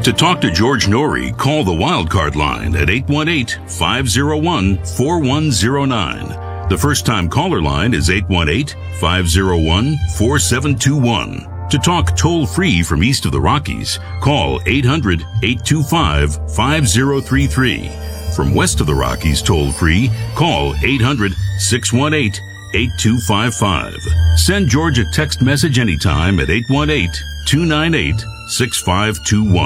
To talk to George Norrie, call the Wildcard line at 818-501-4109. The first-time caller line is 818-501-4721. To talk toll-free from east of the Rockies, call 800-825-5033. From west of the Rockies toll-free, call 800-618-8255. Send George a text message anytime at 818-298-6521.